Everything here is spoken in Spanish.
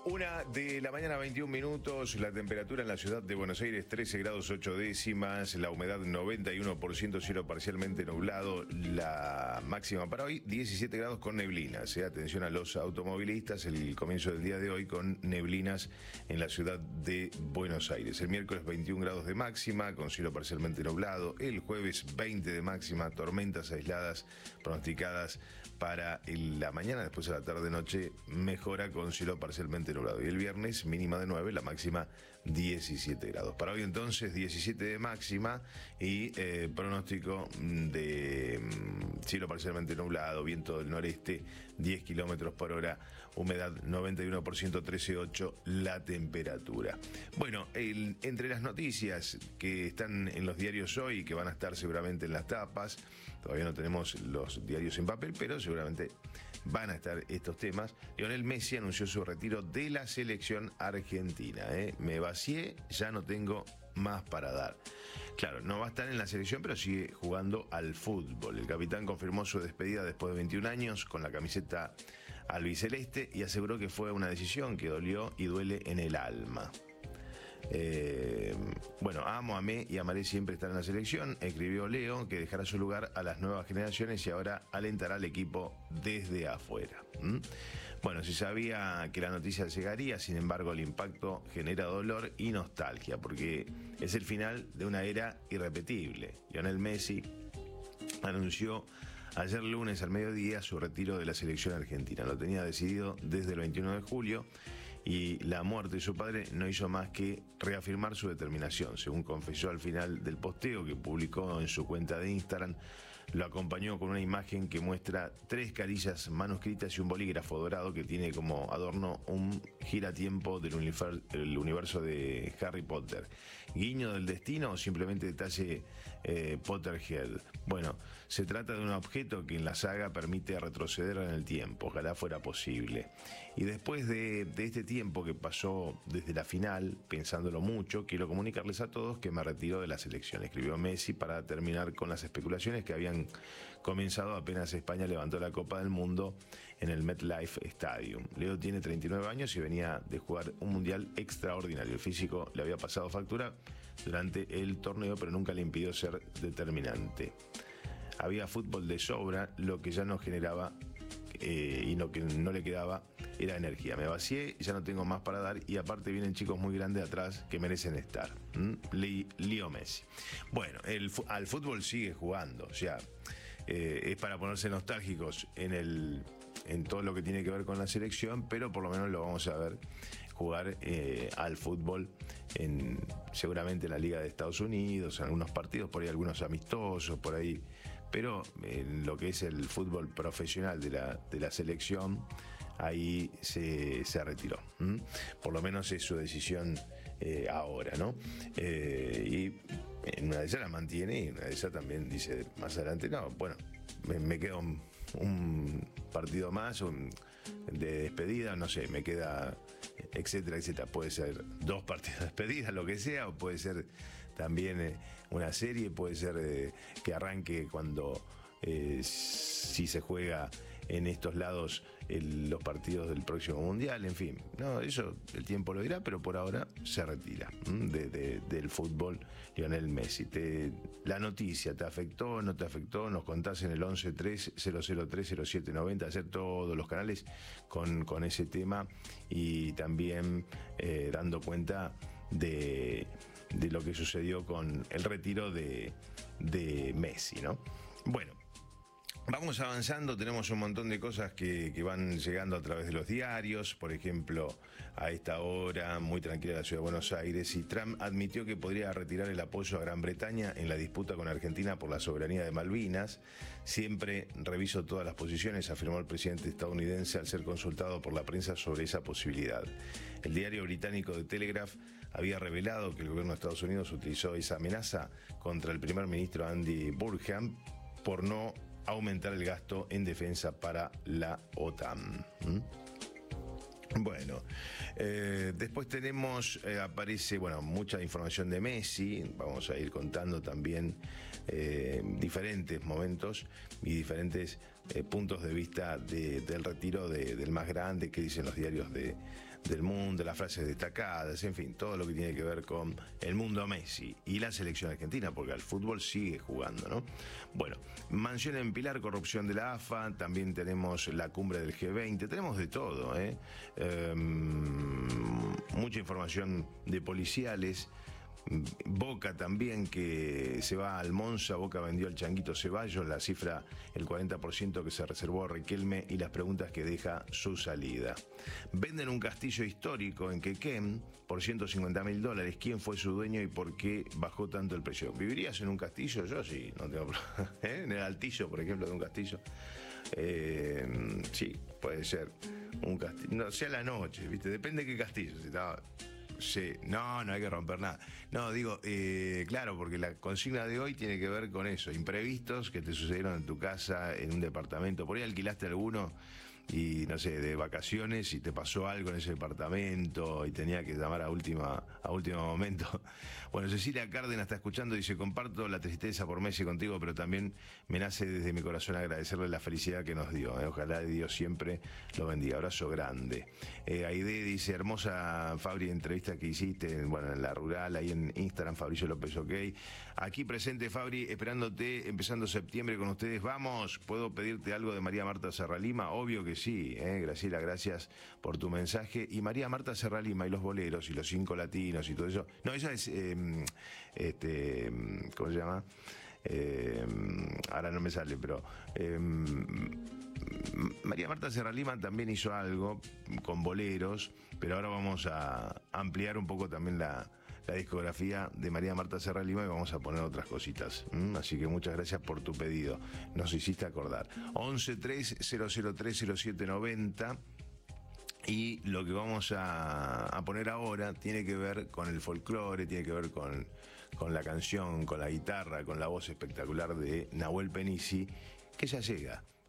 1:00 a.m, la temperatura en la ciudad de Buenos Aires 13 grados 8 décimas, la humedad 91%, cielo parcialmente nublado, la máxima para hoy 17 grados con neblinas. Atención a los automovilistas, el comienzo del día de hoy con neblinas en la ciudad de Buenos Aires. El miércoles 21 grados de máxima con cielo parcialmente nublado, el jueves 20 de máxima, tormentas aisladas pronosticadas para la mañana, después a la tarde-noche mejora con cielo parcialmente nublado. Y el viernes mínima de 9, la máxima 17 grados. Para hoy entonces 17 de máxima y pronóstico de cielo parcialmente nublado, viento del noreste 10 kilómetros por hora, humedad 91%, 13,8 la temperatura. Bueno, entre las noticias que están en los diarios hoy, que van a estar seguramente en las tapas, todavía no tenemos los diarios en papel, pero seguramente van a estar estos temas. Lionel Messi anunció su retiro de la selección argentina. Me vacié, ya no tengo más para dar. Claro, no va a estar en la selección, pero sigue jugando al fútbol. El capitán confirmó su despedida después de 21 años con la camiseta albiceleste y aseguró que fue una decisión que dolió y duele en el alma. Bueno, amo, amé y amaré siempre estar en la selección, escribió Leo, que dejará su lugar a las nuevas generaciones y ahora alentará al equipo desde afuera. Bueno, se sabía que la noticia llegaría, sin embargo el impacto genera dolor y nostalgia, porque es el final de una era irrepetible. Lionel Messi anunció ayer lunes al mediodía su retiro de la selección argentina. Lo tenía decidido desde el 21 de julio y la muerte de su padre no hizo más que reafirmar su determinación. Según confesó al final del posteo que publicó en su cuenta de Instagram, lo acompañó con una imagen que muestra 3 carillas manuscritas y un bolígrafo dorado que tiene como adorno un giratiempo del universo de Harry Potter. ¿Guiño del destino o simplemente detalle Potterhead? Bueno, se trata de un objeto que en la saga permite retroceder en el tiempo, ojalá fuera posible. Y después de este tiempo que pasó desde la final, pensándolo mucho, quiero comunicarles a todos que me retiro de la selección, escribió Messi para terminar con las especulaciones que habían comenzado apenas España levantó la Copa del Mundo en el MetLife Stadium. Leo tiene 39 años y venía de jugar un mundial extraordinario. El físico le había pasado factura durante el torneo, pero nunca le impidió ser determinante. Había fútbol de sobra, lo que ya no generaba y lo que no le quedaba era energía. Me vacié, ya no tengo más para dar y aparte vienen chicos muy grandes atrás que merecen estar. Leo Messi. Bueno, al fútbol sigue jugando, o sea, es para ponerse nostálgicos en todo lo que tiene que ver con la selección, pero por lo menos lo vamos a ver jugar al fútbol seguramente en la Liga de Estados Unidos, en algunos partidos, por ahí algunos amistosos, por ahí, pero en lo que es el fútbol profesional de la selección, ahí se retiró. Por lo menos es su decisión ahora, ¿no? Y en una de ellas la mantiene y en una de ellas también dice más adelante, no, bueno, me queda un partido más de despedida, no sé, me queda, etcétera, etcétera. Puede ser 2 partidos de despedida, lo que sea, o puede ser también una serie, puede ser que arranque cuando si se juega en estos lados los partidos del próximo mundial, en fin, no, eso el tiempo lo dirá, pero por ahora se retira del fútbol Lionel Messi. La noticia, ¿te afectó, no te afectó? Nos contás en el 1130030790, hacer todos los canales con ese tema y también dando cuenta de lo que sucedió con el retiro de Messi, ¿no? Bueno, vamos avanzando, tenemos un montón de cosas que van llegando a través de los diarios. Por ejemplo, a esta hora, muy tranquila la ciudad de Buenos Aires, y Trump admitió que podría retirar el apoyo a Gran Bretaña en la disputa con Argentina por la soberanía de Malvinas. Siempre reviso todas las posiciones, afirmó el presidente estadounidense al ser consultado por la prensa sobre esa posibilidad. El diario británico The Telegraph había revelado que el gobierno de Estados Unidos utilizó esa amenaza contra el primer ministro Andy Burnham por no aumentar el gasto en defensa para la OTAN. Bueno, después tenemos, aparece, mucha información de Messi. Vamos a ir contando también diferentes momentos y diferentes puntos de vista del retiro del más grande, que dicen los diarios del mundo, las frases destacadas, en fin, todo lo que tiene que ver con el mundo Messi y la selección argentina, porque al fútbol sigue jugando, ¿no? Bueno, mansión en Pilar, corrupción de la AFA, también tenemos la cumbre del G20, tenemos de todo, mucha información de policiales. Boca también, que se va al Monza. Boca vendió al Changuito Ceballos, la cifra, el 40% que se reservó a Riquelme y las preguntas que deja su salida. Venden un castillo histórico en Quequén por $150.000. ¿Quién fue su dueño y por qué bajó tanto el precio? ¿Vivirías en un castillo? Yo sí, no tengo problema. En el Altillo, por ejemplo, de un castillo. Sí, puede ser un castillo, no sea la noche, ¿viste? Depende de qué castillo. Si estaba... Sí, no hay que romper nada. No, digo, claro, porque la consigna de hoy tiene que ver con eso, imprevistos que te sucedieron en tu casa, en un departamento. Por ahí alquilaste alguno y, no sé, de vacaciones, y te pasó algo en ese departamento y tenía que llamar a último momento. Bueno, Cecilia Cárdenas está escuchando, dice: comparto la tristeza por Messi contigo, pero también me nace desde mi corazón agradecerle la felicidad que nos dio. Ojalá Dios siempre lo bendiga. Abrazo grande. Aide dice: hermosa, Fabri, entrevista que hiciste, bueno, en la rural, ahí en Instagram, Fabricio López, ok. Aquí presente, Fabri, esperándote, empezando septiembre con ustedes. Vamos, ¿puedo pedirte algo de María Marta Serralima? Obvio que sí, Graciela, gracias por tu mensaje. Y María Marta Serralima y los boleros y los 5 latinos y todo eso. No, ella es, ¿cómo se llama? Ahora no me sale, pero María Marta Serralima también hizo algo con boleros, pero ahora vamos a ampliar un poco también la discografía de María Marta Serralima y vamos a poner otras cositas. Así que muchas gracias por tu pedido, nos hiciste acordar. 1130030790. Y lo que vamos a poner ahora tiene que ver con el folclore, tiene que ver con la canción, con la guitarra, con la voz espectacular de Nahuel Penisi, que ya llega.